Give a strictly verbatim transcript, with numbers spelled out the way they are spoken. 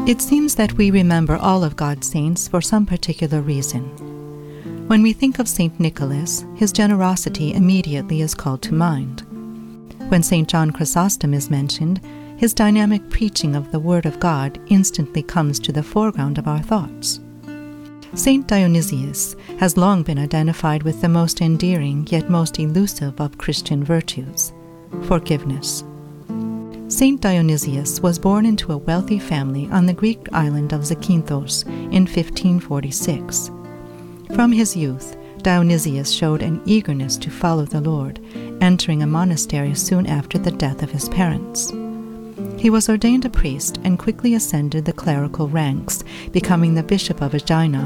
It seems that we remember all of God's saints for some particular reason. When we think of Saint Nicholas, his generosity immediately is called to mind. When Saint John Chrysostom is mentioned, his dynamic preaching of the Word of God instantly comes to the foreground of our thoughts. Saint Dionysius has long been identified with the most endearing yet most elusive of Christian virtues, forgiveness. Saint Dionysius was born into a wealthy family on the Greek island of Zakynthos in fifteen forty-six. From his youth, Dionysius showed an eagerness to follow the Lord, entering a monastery soon after the death of his parents. He was ordained a priest and quickly ascended the clerical ranks, becoming the bishop of Aegina